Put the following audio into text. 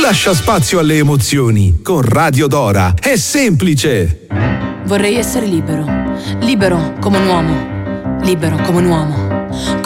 Lascia spazio alle emozioni. Con Radio Dora è semplice. Vorrei essere libero. Libero come un uomo. Libero come un uomo.